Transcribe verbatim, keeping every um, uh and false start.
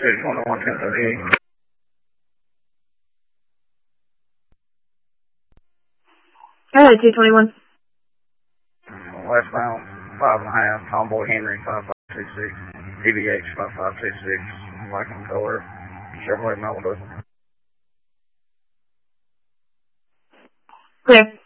six one one ten thirty-eight. Hello, two twenty-one. Westbound, five and a half, Tomboy Henry, five five two six, D B H, five five two six, Viking color, Chevrolet Malibu. Clear.